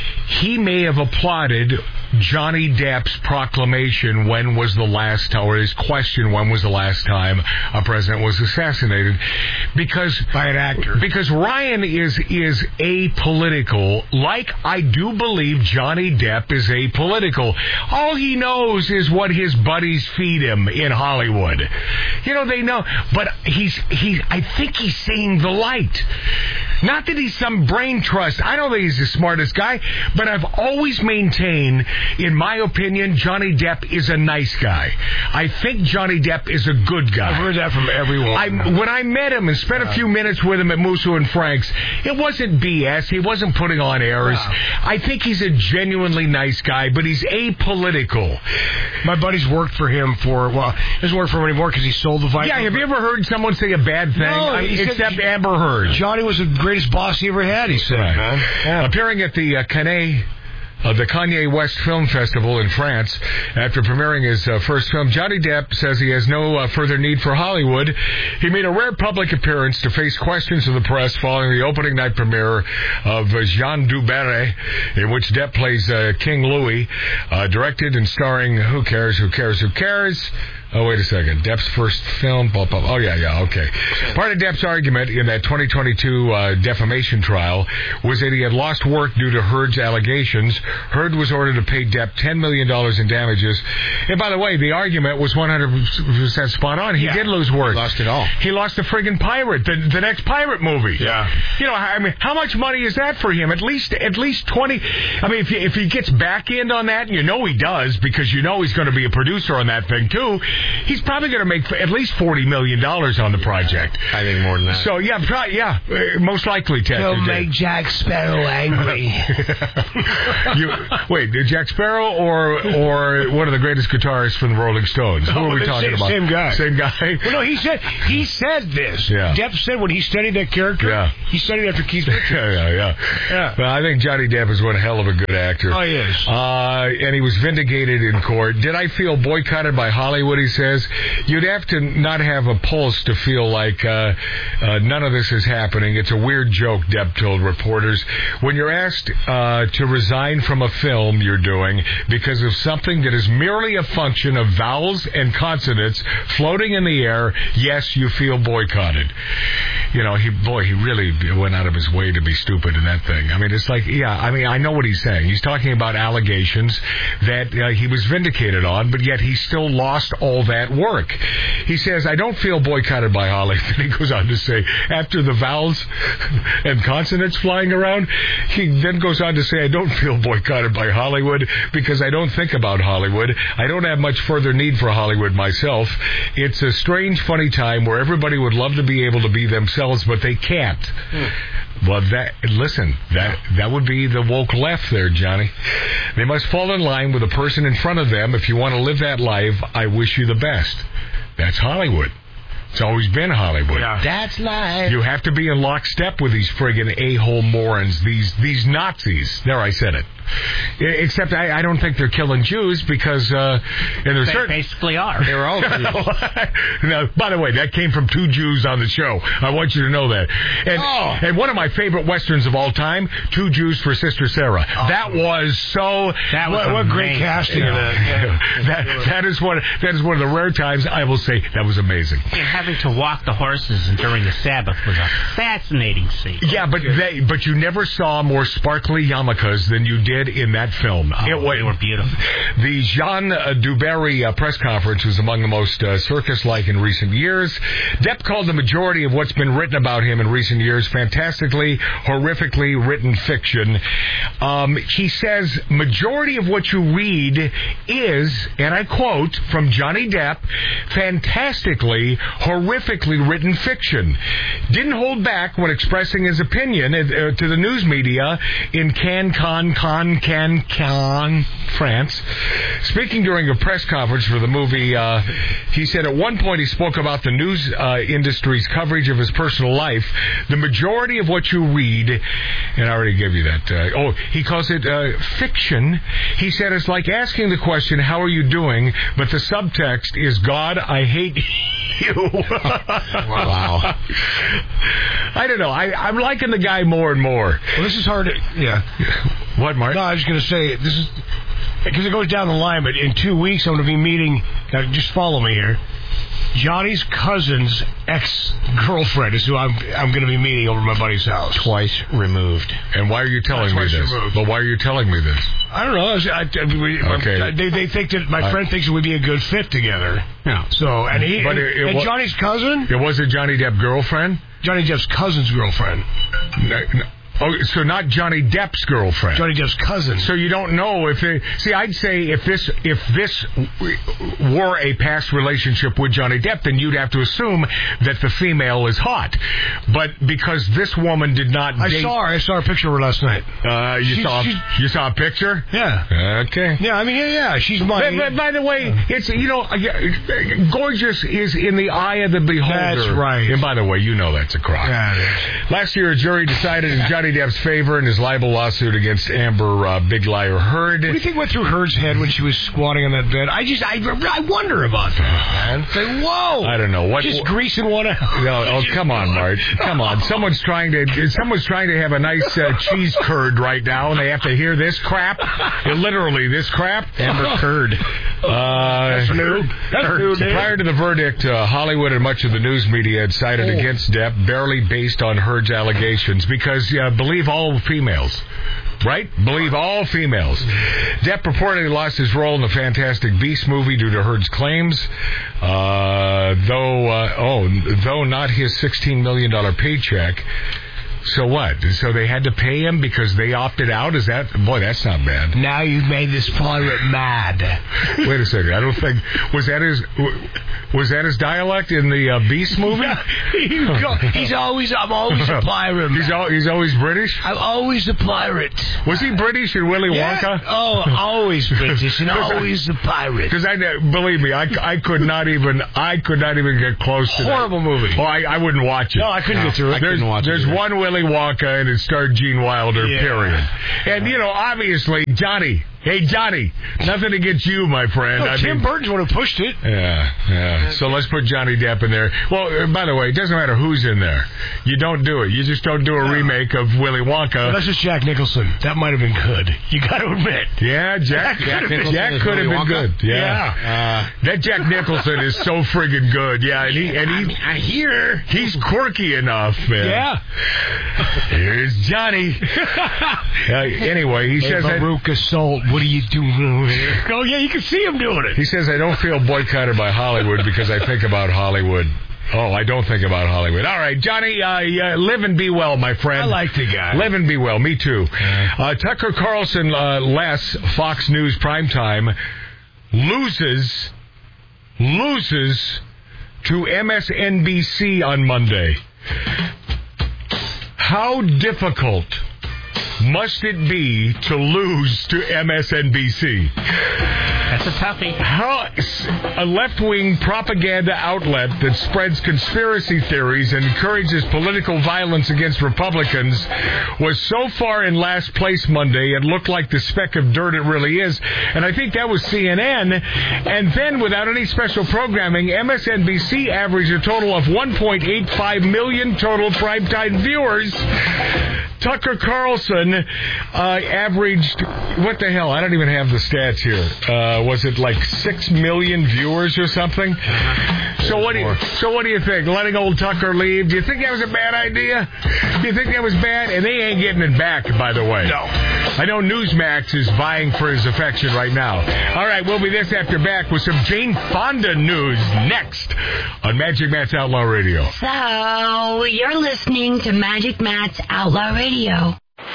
he may have applauded Johnny Depp's proclamation, when was the last time, or his question, when was the last time a president was assassinated, because
by an actor.
Because Ryan is is apolitical, like I do believe Johnny Depp is apolitical. All he knows is what his buddies feed him in Hollywood. You know, they know, but he's he. I think he's seeing the light. Not that he's some brain trust. I don't think he's the smartest guy, but I've always maintained, in my opinion, Johnny Depp is a nice guy. I think Johnny Depp is a good guy.
I've heard that from everyone.
I, when I met him and spent a few minutes with him at Musso and Frank's, it wasn't B S. He wasn't putting on airs. Wow. I think he's a genuinely nice guy, but he's apolitical.
My buddy's worked for him for, well, he doesn't work for him anymore because he sold the Viper.
Yeah, have you ever heard someone say a bad thing?
No,
I, except said, Amber Heard.
Johnny was the greatest boss he ever had, he said,
right.
man.
Yeah. Appearing at the uh, Cannes of the Kanye West Film Festival in France. After premiering his uh, first film, Johnny Depp says he has no uh, further need for Hollywood. He made a rare public appearance to face questions of the press following the opening night premiere of uh, Jean Dubarry, in which Depp plays uh, King Louis, uh, directed and starring Who Cares, Who Cares, Who Cares? Oh, wait a second. Depp's first film. Blah, blah, blah. Oh, yeah, yeah, okay. Part of Depp's argument in that twenty twenty-two uh, defamation trial was that he had lost work due to Heard's allegations. Heard was ordered to pay Depp ten million dollars in damages. And by the way, the argument was one hundred percent spot on. He yeah. did lose work.
He lost it all.
He lost the friggin' Pirate, the, the next Pirate movie.
Yeah.
You know, I mean, how much money is that for him? At least at least twenty. I mean, if, if he gets back in on that, and you know he does, because you know he's going to be a producer on that thing, too, he's probably going to make at least forty million dollars on the project.
I think more than that.
So, yeah, probably, yeah, uh, most likely, Ted.
He'll make Jack Sparrow angry.
you, wait, Jack Sparrow or or one of the greatest guitarists from the Rolling Stones? Who
oh,
are we talking
same,
about?
Same guy.
Same guy?
Well, no, he said he said this.
Yeah.
Depp said when he studied that character,
yeah.
he studied after Keith Richards.
yeah, yeah, yeah.
yeah.
Well, I think Johnny Depp is one hell of a good actor.
Oh, he is.
Uh, and he was vindicated in court. Did I feel boycotted by Hollywood, he says? You'd have to not have a pulse to feel like uh, uh, none of this is happening. It's a weird joke, Depp told reporters. When you're asked uh, to resign from a film you're doing because of something that is merely a function of vowels and consonants floating in the air, yes, you feel boycotted. You know, he boy, he really went out of his way to be stupid in that thing. I mean, it's like, yeah, I mean, I know what he's saying. He's talking about allegations that uh, he was vindicated on, but yet he still lost all that work. He says, I don't feel boycotted by Hollywood. He goes on to say, after the vowels and consonants flying around, he then goes on to say, I don't feel boycotted by Hollywood because I don't think about Hollywood. I don't have much further need for Hollywood myself. It's a strange, funny time where everybody would love to be able to be themselves, but they can't. Hmm. Well, that listen, that that would be the woke left there, Johnny. They must fall in line with the person in front of them. If you want to live that life, I wish you the best. That's Hollywood. It's always been Hollywood.
Yeah.
That's life.
You have to be in lockstep with these friggin' a-hole morons, these these Nazis. There, I said it. Except I, I don't think they're killing Jews because uh, and
they
certain,
basically are.
They're all Jews.
Now, by the way, that came from two Jews on the show. I want you to know that. And,
oh.
and one of my favorite westerns of all time, Two Jews for Sister Sarah. Oh. That was so.
That was what, what great casting of that. Yeah.
that that is one. That is one of the rare times I will say that was amazing.
Yeah, having to walk the horses during the Sabbath was a fascinating scene.
Yeah, but they but you never saw more sparkly yarmulkes than you did in that film.
Oh,
it,
they were beautiful.
The Jean uh, Dubarry uh, press conference was among the most uh, circus-like in recent years. Depp called the majority of what's been written about him in recent years fantastically, horrifically written fiction. Um, he says, majority of what you read is, and I quote from Johnny Depp, fantastically, horrifically written fiction. Didn't hold back when expressing his opinion uh, to the news media in Cannes, Cannes, Cannes, Cannes, Cannes, France. Speaking during a press conference for the movie, uh, he said at one point he spoke about the news uh, industry's coverage of his personal life. The majority of what you read, and I already gave you that. Uh, oh, he calls it uh, fiction. He said it's like asking the question, how are you doing? But the subtext is, God, I hate you.
Wow.
I don't know. I, I'm liking the guy more and more.
Well, this is hard to, yeah.
What, Mark?
No, I was going to say, this is, because it goes down the line, but in two weeks I'm going to be meeting, now just follow me here, Johnny's cousin's ex-girlfriend is who I'm I'm going to be meeting over at my buddy's house.
Twice removed.
And why are you telling
Twice
me this?
Removed.
But why are you telling me this?
I don't know. I, I,
okay.
They, they think that my friend I, thinks we'd be a good fit together.
Yeah.
So, and he,
but
and,
it, it
and
was,
Johnny's cousin?
It wasn't Johnny Depp's girlfriend?
Johnny Depp's cousin's girlfriend.
No, no. Oh, so not Johnny Depp's girlfriend.
Johnny Depp's cousin.
So you don't know if they... See, I'd say if this if this were a past relationship with Johnny Depp, then you'd have to assume that the female is hot. But because this woman did not
I
date...
saw her. I saw a picture of her last night.
Uh, you,
she's,
saw,
she's,
you saw a picture?
Yeah.
Okay.
Yeah, I mean, yeah, yeah. She's my...
But, but by the way, it's, you know, gorgeous is in the eye of the beholder.
That's right.
And by the way, you know that's a crime.
Yeah, it is.
Last year, a jury decided in Johnny Johnny Depp's favor in his libel lawsuit against Amber uh, Big Liar Heard.
What do you think went through Heard's head when she was squatting on that bed? I just, I, I wonder about that, man. Say, whoa.
I don't know. What,
just greasing one out.
No, oh, come on, Marge. Come on. Someone's trying to, someone's trying to have a nice uh, cheese curd right now, and they have to hear this crap. Literally, this crap.
Amber curd.
Uh,
That's new. That's new, Dave.
Prior to the verdict, uh, Hollywood and much of the news media had sided
oh.
against Depp, barely based on Heard's allegations, because uh, believe all females. Right? Believe all females. Depp reportedly lost his role in the Fantastic Beasts movie due to Heard's claims, uh, though, uh, oh, though not his sixteen million dollars paycheck. So what? So they had to pay him because they opted out? Is that... Boy, that's not bad.
Now you've made this pirate mad.
Wait a second. I don't think... Was that his... Was that his dialect in the uh, Beast movie?
He's always... I'm always a pirate.
He's, al- he's always British?
I'm always a pirate.
Was he British in Willy
yeah.
Wonka?
Oh, always British and always I, a pirate.
Because I... Believe me, I, I could not even... I could not even get close to
Horrible
that.
movie.
Oh, I, I wouldn't watch it.
No, I couldn't
no,
get through it.
I there's
watch
there's
it
one Willy Wonka, and it starred Gene Wilder,
yeah.
period. And, you know, obviously, Johnny... Hey, Johnny, nothing against you, my friend.
No,
I
Tim
mean,
Burton's one who pushed it.
Yeah, yeah. So let's put Johnny Depp in there. Well, by the way, it doesn't matter who's in there. You don't do it. You just don't do a no. remake of Willy Wonka.
Well, that's just Jack Nicholson. That might have been good. You got to admit.
Yeah, Jack, Jack Nicholson. Jack could have been good. Yeah.
yeah.
Uh, that Jack Nicholson is so friggin' good. Yeah, and he and he.
I, I hear
he's quirky enough, man.
Yeah.
Here's Johnny. uh, anyway, he
hey,
says
Baruch
that,
Assault. What are you doing? Oh, yeah, you can see him doing it.
He says, I don't feel boycotted by Hollywood because I think about Hollywood. Oh, I don't think about Hollywood. All right, Johnny, uh, uh, live and be well, my friend.
I like the guy.
Live and be well. Me too. Uh, Tucker Carlson, uh, less Fox News primetime, loses, loses to M S N B C on Monday. How difficult must it be to lose to M S N B C?
That's a toughie.
How, a left-wing propaganda outlet that spreads conspiracy theories and encourages political violence against Republicans was so far in last place Monday, it looked like the speck of dirt it really is. And I think that was C N N. And then, without any special programming, M S N B C averaged a total of one point eight five million total primetime viewers. Tucker Carlson uh, averaged, what the hell, I don't even have the stats here. Uh, was it like six million viewers or something? Uh-huh. So what do you, so what do you think? Letting old Tucker leave? Do you think that was a bad idea? Do you think that was bad? And they ain't getting it back, by the way.
No.
I know Newsmax is vying for his affection right now. All right, we'll be this after back with some Jane Fonda news next on Magic Matt's Outlaw Radio.
So, you're listening to Magic Matt's Outlaw Radio. Radio.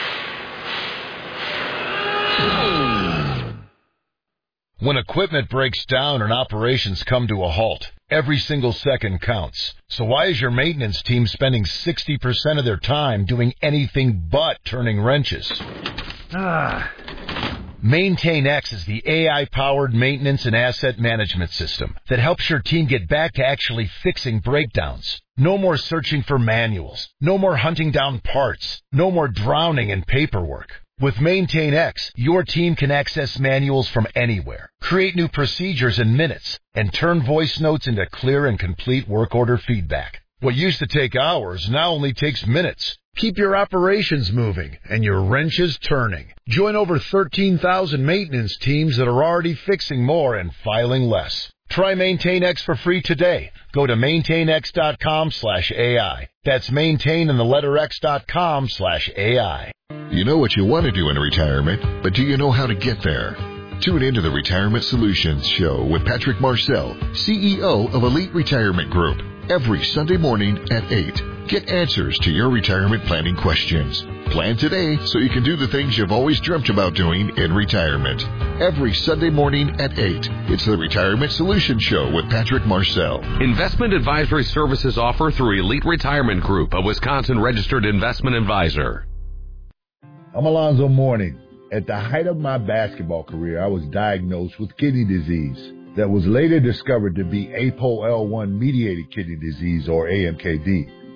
When equipment breaks down and operations come to a halt, every single second counts. So why is your maintenance team spending sixty percent of their time doing anything but turning wrenches? Ah. MaintainX is the A I-powered maintenance and asset management system that helps your team get back to actually fixing breakdowns. No more searching for manuals. No more hunting down parts. No more drowning in paperwork. With MaintainX, your team can access manuals from anywhere, create new procedures in minutes, and turn voice notes into clear and complete work order feedback. What used to take hours now only takes minutes. Keep your operations moving and your wrenches turning. Join over thirteen thousand maintenance teams that are already fixing more and filing less. Try MaintainX for free today. Go to maintainx.com slash AI. That's maintain and the letter X dot com slash AI.
You know what you want to do in retirement, but do you know how to get there? Tune into the Retirement Solutions Show with Patrick Marcel, C E O of Elite Retirement Group, every Sunday morning at eight. Get answers to your retirement planning questions. Plan today so you can do the things you've always dreamt about doing in retirement. Every Sunday morning at eight. It's the Retirement Solutions Show with Patrick Marcel.
Investment advisory services offered through Elite Retirement Group, a Wisconsin-registered investment advisor.
I'm Alonzo Mourning. At the height of my basketball career, I was diagnosed with kidney disease that was later discovered to be A P O L one mediated kidney disease, or A M K D.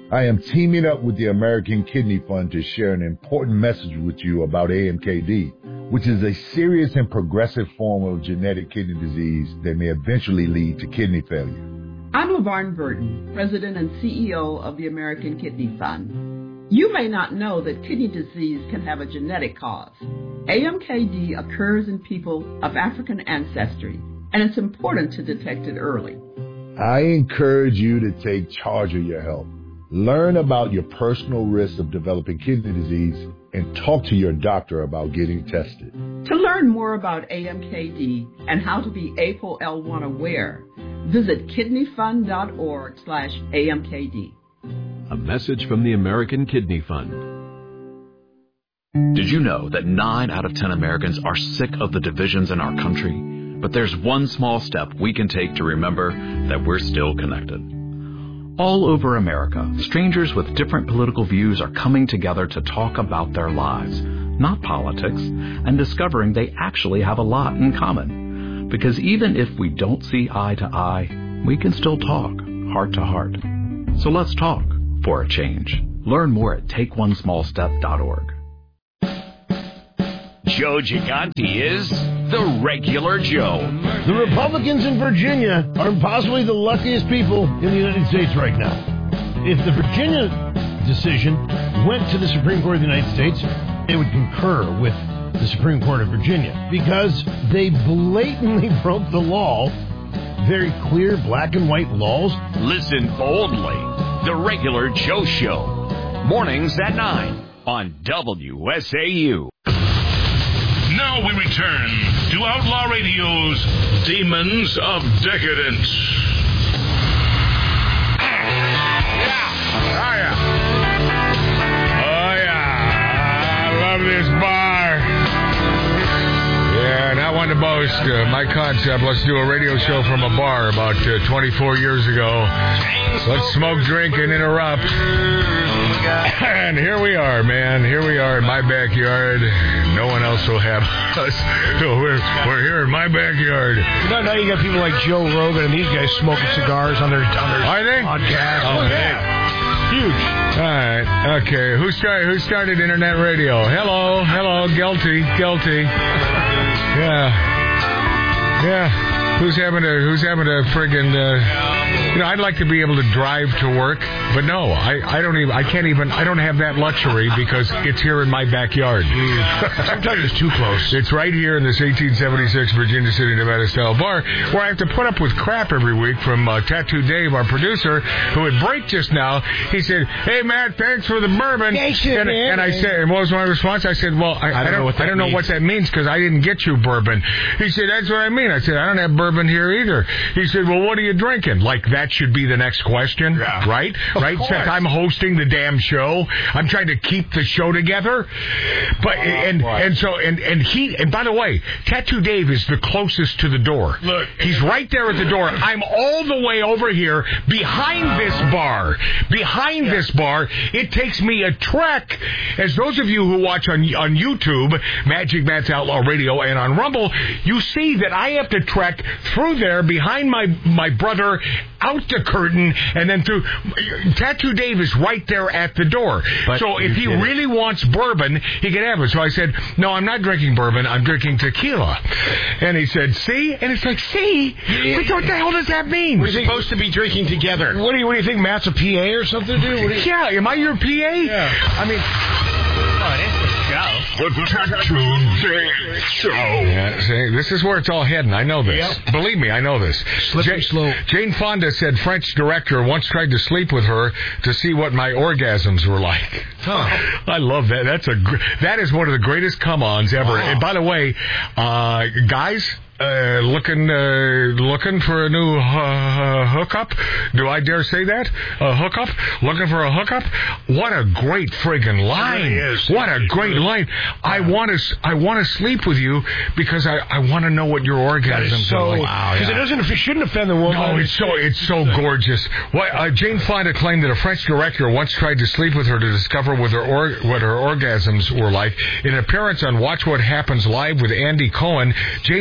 I am teaming up with the American Kidney Fund to share an important message with you about A M K D, which is a serious and progressive form of genetic kidney disease that may eventually lead to kidney failure.
I'm LaVarn Burton, President and C E O of the American Kidney Fund. You may not know that kidney disease can have a genetic cause. A M K D occurs in people of African ancestry, and it's important to detect it early.
I encourage you to take charge of your health. Learn about your personal risk of developing kidney disease and talk to your doctor about getting tested.
To learn more about A M K D and how to be A P O L one aware, visit kidneyfund.org slash AMKD.
A message from the American Kidney Fund.
Did you know that nine out of ten Americans are sick of the divisions in our country? But there's one small step we can take to remember that we're still connected. All over America, strangers with different political views are coming together to talk about their lives, not politics, and discovering they actually have a lot in common. Because even if we don't see eye to eye, we can still talk heart to heart. So let's talk for a change. Learn more at take one small step dot org.
Joe Gigante is the regular Joe.
The Republicans in Virginia are possibly the luckiest people in the United States right now. If the Virginia decision went to the Supreme Court of the United States, they would concur with the Supreme Court of Virginia because they blatantly broke the law. Very clear black and white laws.
Listen boldly. The regular Joe Show. Mornings at nine on W S A U.
Now we return to Outlaw Radio's Demons of Decadence.
Yeah. Oh, yeah. Oh, yeah. I love this bar. Yeah, and I want to boast uh, my concept. Let's do a radio show from a bar about uh, twenty-four years ago. Let's smoke, drink, and interrupt. And here we are, man. Here we are in my backyard. No one else will have us. So we're, we're here in my backyard.
No, now you got people like Joe Rogan and these guys smoking cigars on their, on their
Are they?
podcast.
Oh,
Oh, yeah. Huge.
All right. Okay. Who started? Who started internet radio? Hello. Hello. Guilty. Guilty. Yeah. Yeah. Who's having a Who's having a friggin' uh, you know, I'd like to be able to drive to work, but no, I, I don't even I can't even I don't have that luxury because it's here in my backyard.
Sometimes it's too close.
It's right here in this eighteen seventy-six Virginia City, Nevada style bar where I have to put up with crap every week from uh, Tattoo Dave, our producer, who had break just now. He said, "Hey Matt, thanks for the bourbon."
Thanks, man.
and, and I said, and what was my response? I said, "Well, I, I don't, I don't know what that I don't know what that means because I didn't get you bourbon." He said, "That's what I mean." I said, "I don't have bourbon here either." He said, "Well, what are you drinking?" Like that should be the next question, yeah. right?
Of
right?
course.
Since I'm hosting the damn show, I'm trying to keep the show together. But and
boy.
and so and and he and by the way, Tattoo Dave is the closest to the door.
Look,
he's right there at the door. I'm all the way over here behind this bar. Behind this bar, it takes me a trek. As those of you who watch on on YouTube, Magic Matt's Outlaw Radio, and on Rumble, you see that I have to trek through there behind my my brother, out the curtain, and then through. Tattoo Dave is right there at the door.
But
so if he
did
really wants bourbon, he can have it. So I said, "No, I'm not drinking bourbon. I'm drinking tequila." And he said, "See?" And it's like, "See? But what the hell does that mean?"
We're supposed to be drinking together. What do you What do you think? Matt's a P A or something, dude? What do you...
Yeah, am I your P A?
Yeah.
I mean,
oh, it is the show.
The Tattoo Dave Show.
Yeah, see, this is where it's all heading. I know this.
Yep.
Believe me, I know this.
Slippery slope.
Jane Fonda said French director once tried to sleep with her to see what my orgasms were like.
Huh.
I love that. That's a gr- that is one of the greatest come-ons ever.
Wow.
And by the way, uh, guys. Uh, looking, uh, looking for a new uh, hookup? Do I dare say that? A hookup? Looking for a hookup? What a great friggin' line!
It really is.
What a great line! I want to, I want to sleep with you because I, I want to know what your orgasms
so,
are like.
Because it doesn't, it shouldn't offend the woman.
No, it's so, it's so gorgeous. What, uh, Jane Fonda claimed that a French director once tried to sleep with her to discover what her, or, what her orgasms were like. In an appearance on Watch What Happens Live with Andy Cohen, Jane Fonda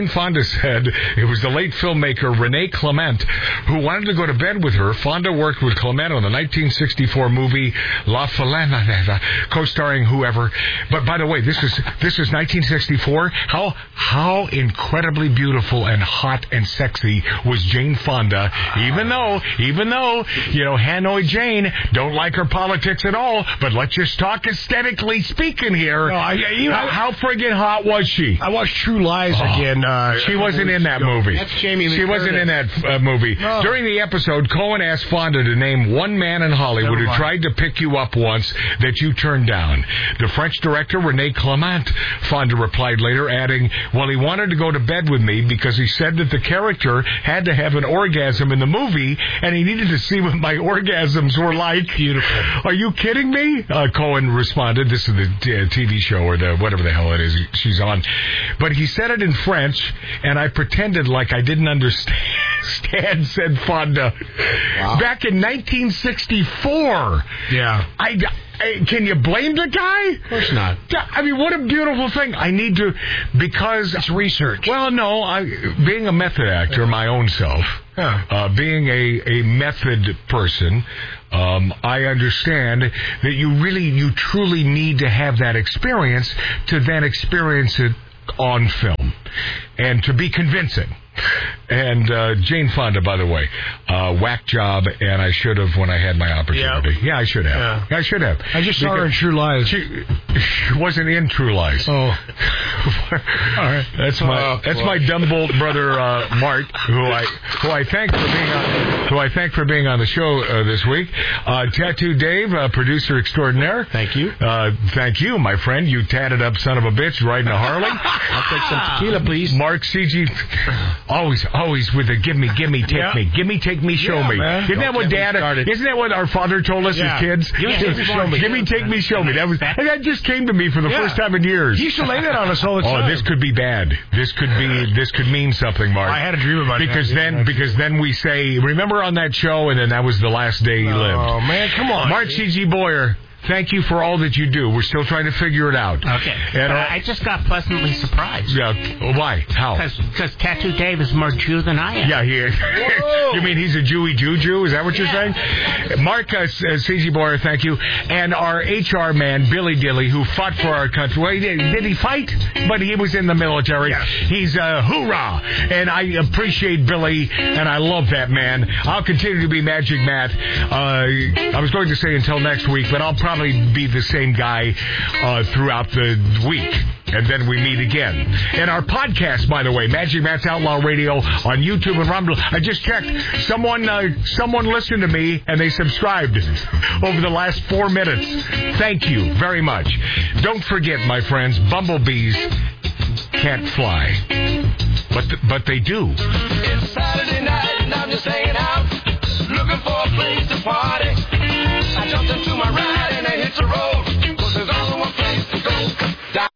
said it was the late filmmaker Rene Clement who wanted to go to bed with her. Fonda worked with Clement on the nineteen sixty-four movie La Falena, co-starring whoever. But by the way, this is this is nineteen sixty-four. How how incredibly beautiful and hot and sexy was Jane Fonda? Even though, even though you know Hanoi Jane don't like her politics at all. But let's just talk aesthetically speaking here.
No, I, you know,
how, how friggin' hot was she?
I watched True Lies
oh,
again. Uh,
she wasn't in that movie.
That's Jamie Lee
She wasn't
Curtis.
in that uh, movie.
No.
During the episode, Cohen asked Fonda to name one man in Hollywood who tried to pick you up once that you turned down. The French director Rene Clement, Fonda replied later, adding, well, he wanted to go to bed with me because he said that the character had to have an orgasm in the movie, and he needed to see what my orgasms were like.
Beautiful.
Are you kidding me? Uh, Cohen responded. This is the uh, T V show or the whatever the hell it is she's on. But he said it in French, and I pretended like I didn't understand, said Fonda. Wow. Back in nineteen sixty-four.
Yeah.
I, I, can you blame the guy?
Of course not.
I mean, what a beautiful thing. I need to, because...
It's research.
Well, no, I, being a method actor, my own self,
yeah.
uh, being a, a method person, um, I understand that you really, you truly need to have that experience to then experience it on film and to be convincing. And uh, Jane Fonda, by the way, uh, whack job, and I should have when I had my opportunity. Yeah, yeah I should have. Yeah. I should have.
I just
because
saw her in True Lies.
She, she wasn't in True Lies.
Oh, all right.
That's my uh, that's my Dumbolt brother uh, Mart, who I who I thank for being on who I thank for being on the show uh, this week. Uh, Tattoo Dave, uh, producer extraordinaire.
Thank you.
Uh, thank you, my friend. You tatted up son of a bitch riding a Harley.
I'll take some tequila, please.
Mark C G. Always, always with the give me, give me, take
yeah.
me, give me, take me, show
yeah,
me.
Man.
Isn't that what Dad? Isn't that what our father told us
yeah.
as kids?
Give me, take me, show me.
Give me, take me, show me. That was and that just came to me for the yeah. first time in years.
He used to lay that on us all the time.
Oh, this could be bad. This could be. This could mean something, Mark.
I had a dream about
because
that.
then because then we say, remember on that show, and then that was the last day he
oh,
lived.
Oh man, come on,
Mark C G Boyer. Thank you for all that you do. We're still trying to figure it out.
Okay.
And
uh, I just got pleasantly surprised.
Yeah. Why? How?
Because Tattoo Dave is more Jew than I am.
Yeah, he is. You mean he's a Jewy Jew Jew? Is that what you're
yeah.
saying? Mark uh, C G Boyer, thank you. And our H R man, Billy Dilly, who fought for our country. Well, he did, did he fight? But he was in the military.
Yes.
He's a uh, hoorah. And I appreciate Billy, and I love that man. I'll continue to be Magic Matt. Uh, I was going to say until next week, but I'll probably be the same guy uh, throughout the week. And then we meet again. And our podcast, by the way, Magic Matt's Outlaw Radio on YouTube and Rumble. I just checked. Someone uh, someone listened to me, and they subscribed over the last four minutes. Thank you very much. Don't forget, my friends, bumblebees can't fly. But th- but they do.
It's Saturday night, and I'm just hanging out, looking for a place to party. I jumped into my ride, and I hit the road, 'cause there's only one place to go.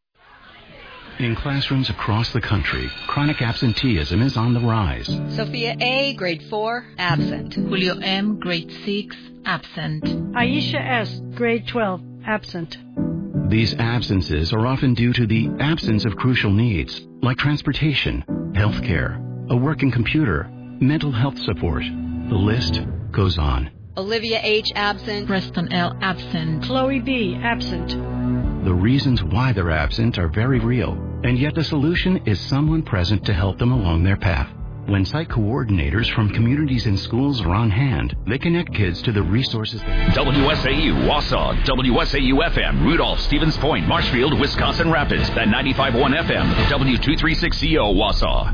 In classrooms across the country, chronic absenteeism is on the rise.
Sophia A., grade four, absent.
Julio M., grade six, absent.
Aisha S., grade twelve, absent.
These absences are often due to the absence of crucial needs, like transportation, health care, a working computer, mental health support. The list goes on.
Olivia H., absent.
Preston L., absent.
Chloe B., absent.
The reasons why they're absent are very real, and yet the solution is someone present to help them along their path. When site coordinators from communities and schools are on hand, they connect kids to the resources.
W S A U, Wausau, W S A U F M, Rudolph, Stevens Point, Marshfield, Wisconsin Rapids, at ninety-five point one F M, W two thirty-six C O, Wausau.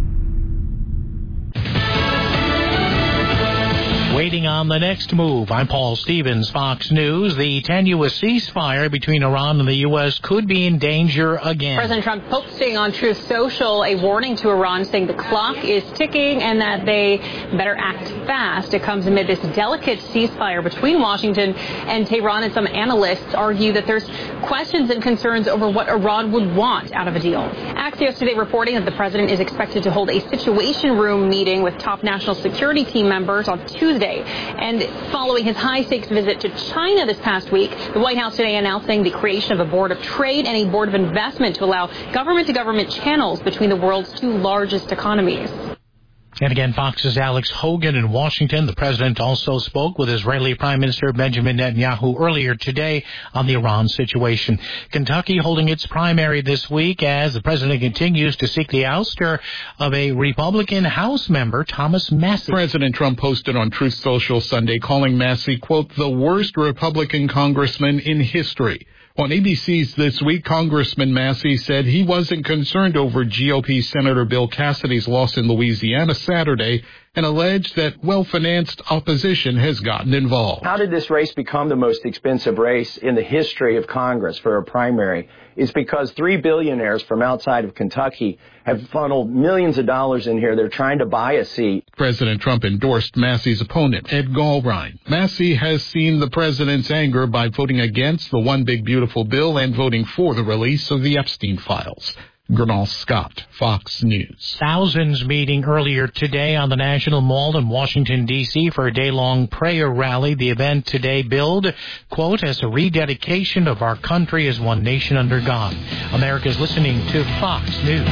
Waiting on the next move. I'm Paul Stevens, Fox News. The tenuous ceasefire between Iran and the U S could be in danger again.
President Trump posting on Truth Social a warning to Iran saying the clock is ticking and that they better act fast. It comes amid this delicate ceasefire between Washington and Tehran, and some analysts argue that there's questions and concerns over what Iran would want out of a deal. Axios today reporting that the president is expected to hold a Situation Room meeting with top national security team members on Tuesday today. And following his high-stakes visit to China this past week, the White House today announcing the creation of a board of trade and a board of investment to allow government-to-government channels between the world's two largest economies.
And again, Fox's Alex Hogan in Washington. The president also spoke with Israeli Prime Minister Benjamin Netanyahu earlier today on the Iran situation. Kentucky holding its primary this week as the president continues to seek the ouster of a Republican House member, Thomas Massie.
President Trump posted on Truth Social Sunday calling Massie, quote, the worst Republican congressman in history. On A B C's This Week, Congressman Massie said he wasn't concerned over G O P Senator Bill Cassidy's loss in Louisiana Saturday and alleged that well-financed opposition has gotten involved.
How did this race become the most expensive race in the history of Congress for a primary? It's because three billionaires from outside of Kentucky have funneled millions of dollars in here. They're trying to buy a seat.
President Trump endorsed Massie's opponent, Ed Galbraith. Massie has seen the president's anger by voting against the One Big Beautiful Bill and voting for the release of the Epstein files. Gernal Scott, Fox News.
Thousands meeting earlier today on the National Mall in Washington, D C for a day-long prayer rally. The event today billed, quote, as a rededication of our country as one nation under God. America's listening to Fox News.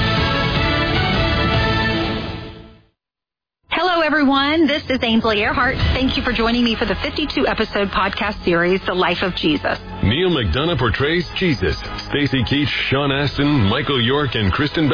Hello, everyone. This is Ainsley Earhart. Thank you for joining me for the fifty-two episode podcast series, The Life of Jesus.
Neil McDonough portrays Jesus. Stacey Keach, Sean Astin, Michael York, and Kristen